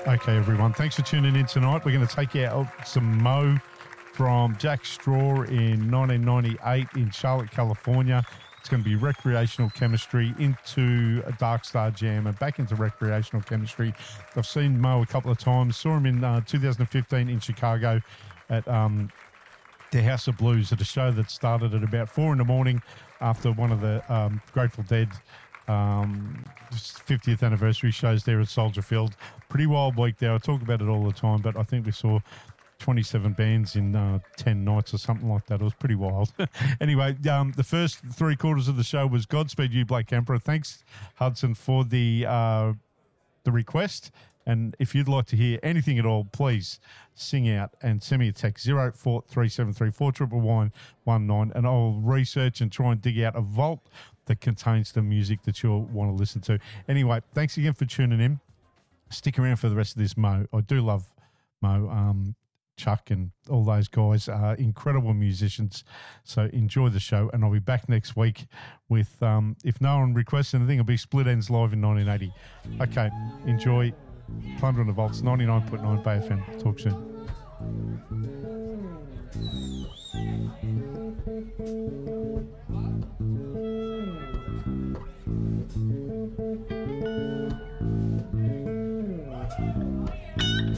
Okay, everyone. Thanks for tuning in tonight. We're going to take out some Mo from Jack Straw in 1998 in Charlotte, California. It's going to be recreational chemistry into a Dark Star Jam and back into recreational chemistry. I've seen Mo a couple of times. Saw him in 2015 in Chicago at the House of Blues at a show that started at about 4 a.m. after one of the Grateful Dead 50th anniversary shows there at Soldier Field. Pretty wild week there. I talk about it all the time, but I think we saw 27 bands in 10 nights or something like that. It was pretty wild. Anyway, the first three quarters of the show was Godspeed You, Black Emperor. Thanks, Hudson, for the request. And if you'd like to hear anything at all, please sing out and send me a text 043734 41119, and I'll research and try and dig out a vault that contains the music that you'll want to listen to. Anyway, thanks again for tuning in. Stick around for the rest of this, Mo. I do love Mo, Chuck, and all those guys are incredible musicians. So enjoy the show, and I'll be back next week with, if no one requests anything, it'll be Split Ends Live in 1980. Okay, enjoy. Plunder on the Vaults, 99.9 Bay FM. Talk soon.